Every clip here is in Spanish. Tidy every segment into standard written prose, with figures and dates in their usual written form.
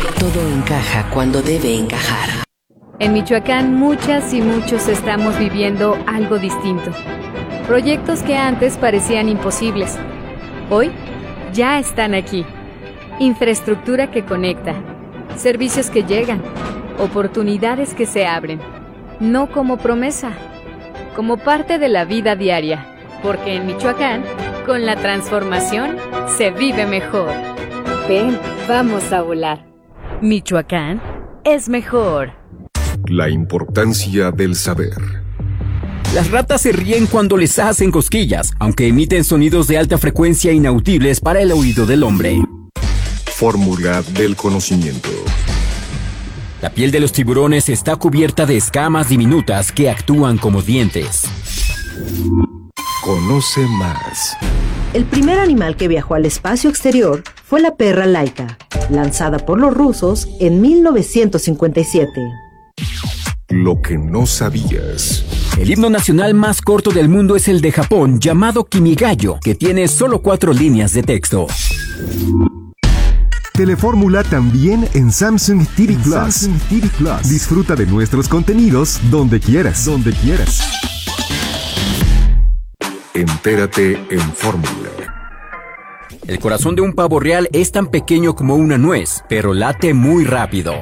Todo encaja cuando debe encajar. En Michoacán, muchas y muchos estamos viviendo algo distinto. Proyectos que antes parecían imposibles, hoy ya están aquí. Infraestructura que conecta, servicios que llegan, oportunidades que se abren. No como promesa, como parte de la vida diaria. Porque en Michoacán, con la transformación, se vive mejor. Ven, vamos a volar. Michoacán es mejor. La importancia del saber. Las ratas se ríen cuando les hacen cosquillas, aunque emiten sonidos de alta frecuencia inaudibles para el oído del hombre. Fórmula del conocimiento. La piel de los tiburones está cubierta de escamas diminutas que actúan como dientes. Conoce más. El primer animal que viajó al espacio exterior fue la perra Laika, lanzada por los rusos en 1957. Lo que no sabías. El himno nacional más corto del mundo es el de Japón, llamado Kimigayo, que tiene solo 4 líneas de texto. Telefórmula también en Samsung TV Plus. Disfruta de nuestros contenidos donde quieras. Entérate en Fórmula. El corazón de un pavo real es tan pequeño como una nuez, pero late muy rápido.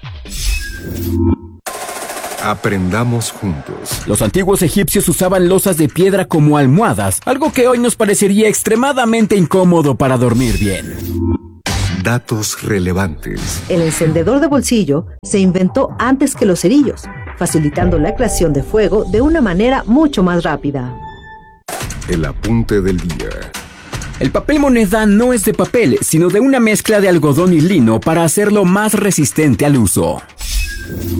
Aprendamos juntos. Los antiguos egipcios usaban losas de piedra como almohadas, algo que hoy nos parecería extremadamente incómodo para dormir bien. Datos relevantes. El encendedor de bolsillo se inventó antes que los cerillos, facilitando la creación de fuego de una manera mucho más rápida. El apunte del día. El papel moneda no es de papel, sino de una mezcla de algodón y lino para hacerlo más resistente al uso.